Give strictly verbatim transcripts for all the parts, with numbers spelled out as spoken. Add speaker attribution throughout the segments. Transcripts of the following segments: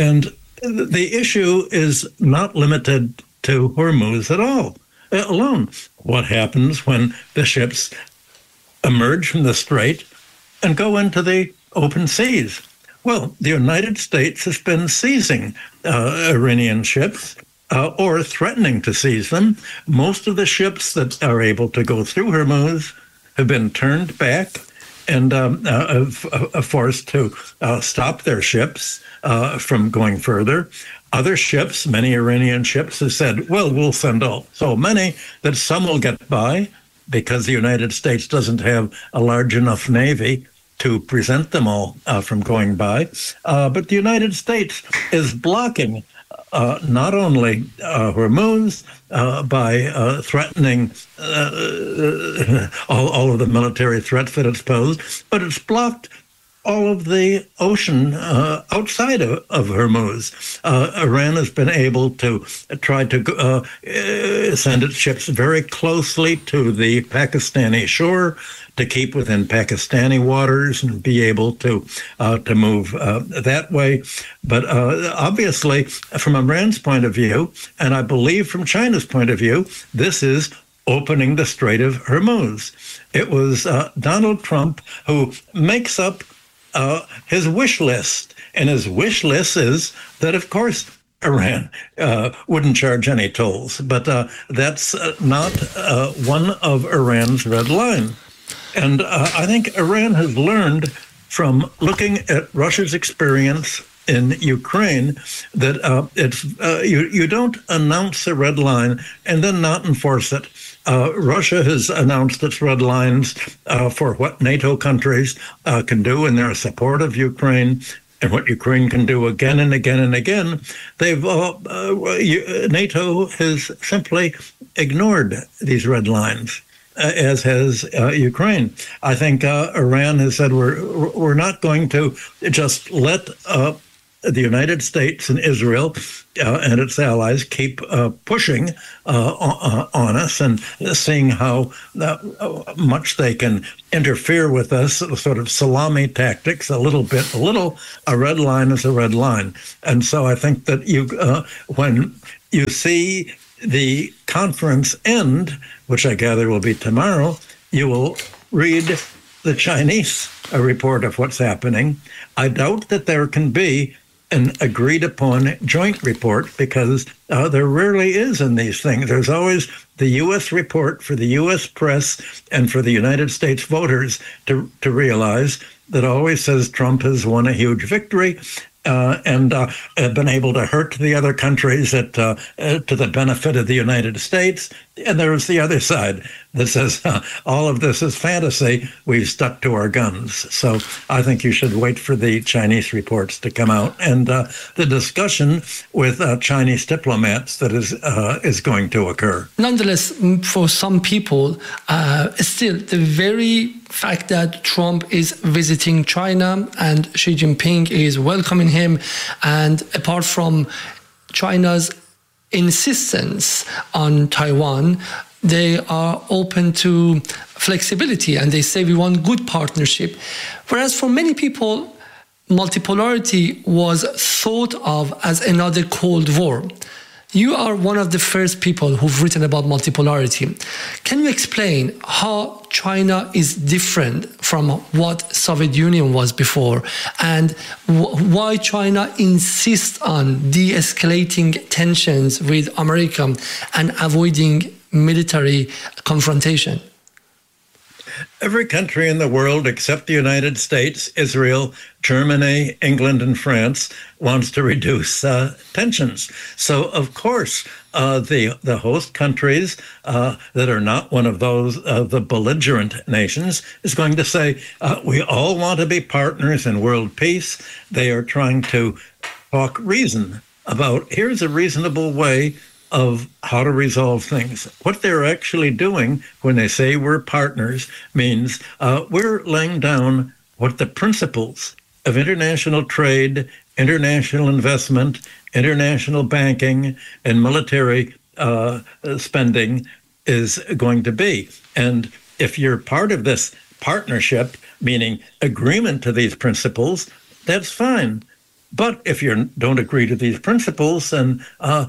Speaker 1: And the issue is not limited to Hormuz at all, alone. What happens when the ships emerge from the strait and go into the open seas? Well, the United States has been seizing uh, Iranian ships uh, or threatening to seize them. Most of the ships that are able to go through Hormuz have been turned back and um, uh, uh, forced to uh, stop their ships uh, from going further. Other ships, many Iranian ships, have said, well, we'll send all so many that some will get by because the United States doesn't have a large enough navy to prevent them all uh, from going by. Uh, but the United States is blocking uh, not only uh, Hormuz uh, by uh, threatening uh, all, all of the military threats that it's posed, but it's blocked all of the ocean uh, outside of, of Hormuz. Uh, Iran has been able to try to uh, send its ships very closely to the Pakistani shore to keep within Pakistani waters and be able to uh, to move uh, that way. But uh, obviously, from Iran's point of view, and I believe from China's point of view, this is opening the Strait of Hormuz. It was uh, Donald Trump who makes up Uh, his wish list. And his wish list is that, of course, Iran uh, wouldn't charge any tolls. But uh, that's uh, not uh, one of Iran's red lines. And uh, I think Iran has learned from looking at Russia's experience in Ukraine that uh, it's uh, you, you don't announce a red line and then not enforce it. Uh, Russia has announced its red lines uh, for what NATO countries uh, can do in their support of Ukraine and what Ukraine can do again and again and again. They've uh, uh, NATO has simply ignored these red lines, uh, as has uh, Ukraine. I think uh, Iran has said we're we're not going to just let uh, the United States and Israel uh, and its allies keep uh, pushing uh, on, on us and seeing how uh, much they can interfere with us, sort of salami tactics, a little bit, a little. A red line is a red line. And so I think that you, uh, when you see the conference end, which I gather will be tomorrow, you will read the Chinese report of what's happening. I doubt that there can be an agreed upon joint report because uh, there rarely is in these things. There's always the U S report for the U S press and for the United States voters to, to realize that always says Trump has won a huge victory uh, and uh, have been able to hurt the other countries at, uh, uh, to the benefit of the United States. And there's the other side that says uh, all of this is fantasy. We've stuck to our guns. So I think you should wait for the Chinese reports to come out and uh, the discussion with uh, Chinese diplomats that is uh, is going to occur.
Speaker 2: Nonetheless, for some people, uh, still the very fact that Trump is visiting China and Xi Jinping is welcoming him, and apart from China's insistence on Taiwan, they are open to flexibility and they say we want good partnership. Whereas for many people, multipolarity was thought of as another Cold War. You are one of the first people who've written about multipolarity. Can you explain how China is different from what Soviet Union was before, and wh- why China insists on de-escalating tensions with America and avoiding military confrontation?
Speaker 1: Every country in the world except the United States, Israel, Germany, England, and France wants to reduce uh, tensions. So, of course, uh, the the host countries uh, that are not one of those uh, the belligerent nations is going to say uh, we all want to be partners in world peace. They are trying to talk reason about here's a reasonable way of how to resolve things. What they're actually doing when they say we're partners means uh, we're laying down what the principles of international trade, international investment, international banking, and military uh, spending is going to be. And if you're part of this partnership, meaning agreement to these principles, that's fine. But if you don't agree to these principles, then uh,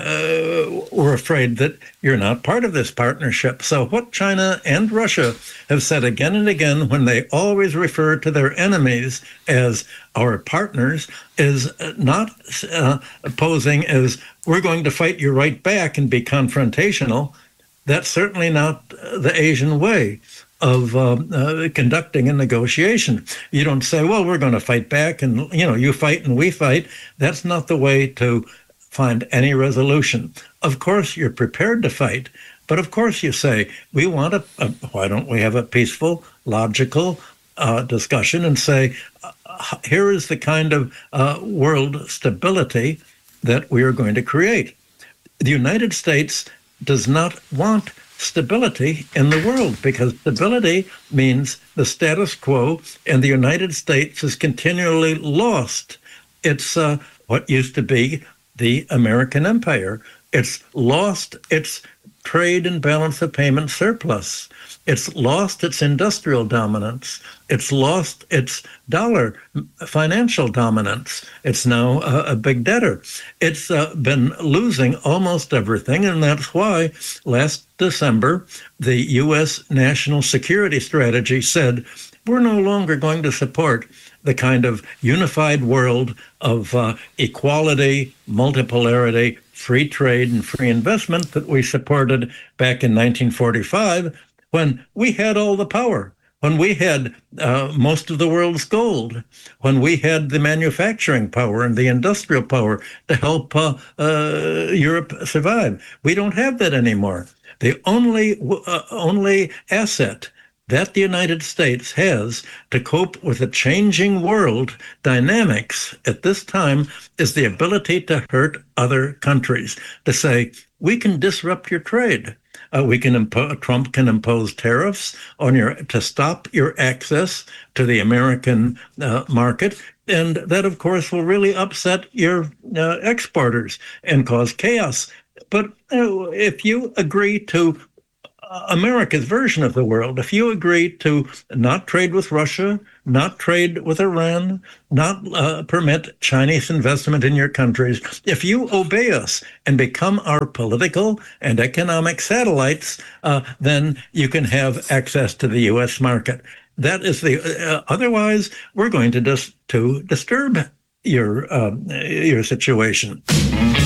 Speaker 1: uh, we're afraid that you're not part of this partnership. So what China and Russia have said again and again, when they always refer to their enemies as our partners, is not uh, posing as we're going to fight you right back and be confrontational. That's certainly not the Asian way of uh, uh, conducting a negotiation. You don't say, well, we're going to fight back and, you know, you fight and we fight. That's not the way to find any resolution. Of course, you're prepared to fight, but of course you say, we want a, a why don't we have a peaceful, logical uh, discussion and say, uh, here is the kind of uh, world stability that we are going to create. The United States does not want stability in the world, because stability means the status quo, and the United States has continually lost its uh, what used to be the American empire. It's lost its trade and balance of payment surplus. It's lost its industrial dominance. It's lost its dollar financial dominance. It's now a, a big debtor. It's uh, been losing almost everything, and that's why last December, the U S National Security Strategy said, we're no longer going to support the kind of unified world of uh, equality, multipolarity, free trade, and free investment that we supported back in nineteen forty-five, when we had all the power, when we had uh, most of the world's gold, when we had the manufacturing power and the industrial power to help uh, uh, Europe survive. We don't have that anymore. The only uh, only asset that the United States has to cope with the changing world dynamics at this time is the ability to hurt other countries, to say, we can disrupt your trade. Uh, we can impo- Trump can impose tariffs on your to stop your access to the American uh, market, and that, of course, will really upset your uh, exporters and cause chaos. But uh, if you agree to America's version of the world, if you agree to not trade with Russia, not trade with Iran, not uh, permit Chinese investment in your countries, if you obey us and become our political and economic satellites, uh, then you can have access to the U S market. That is the uh, otherwise we're going to just to disturb your uh, your situation.